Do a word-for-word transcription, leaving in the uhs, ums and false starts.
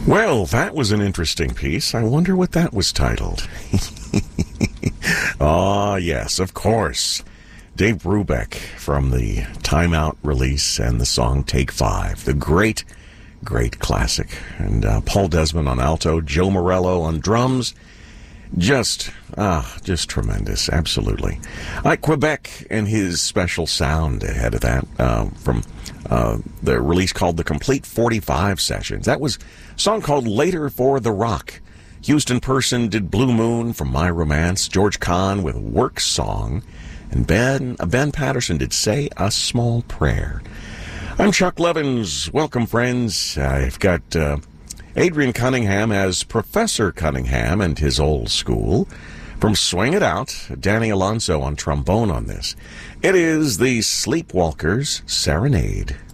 Well, that was an interesting piece. I wonder what that was titled. Ah, yes, of course. Dave Brubeck from the Time Out release and the song Take Five, the great, great classic. And uh, Paul Desmond on alto, Joe Morello on drums. Just, ah, just tremendous, absolutely. Uh, Quebec and his special sound ahead of that uh, from uh, the release called The Complete forty-five Sessions. That was a song called Later for the Rock. Houston Person did Blue Moon from My Romance. George Kahn with Work Song. And Ben, uh, Ben Patterson did Say a Small Prayer. I'm Chuck Levins. Welcome, friends. I've got uh, Adrian Cunningham as Professor Cunningham and his old school. From Swing It Out, Danny Alonso on trombone on this. It is the Sleepwalkers Serenade.